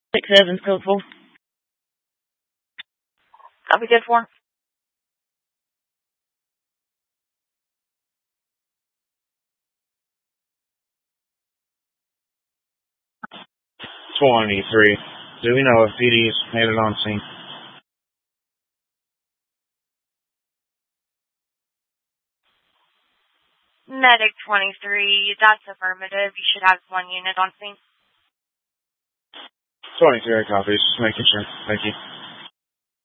6-7's code 4. Copy, good 4. $23. Do we know if PD's made it on scene? Medic 23, that's affirmative. You should have 1 unit on scene. 23, copies. Just making sure. Thank you.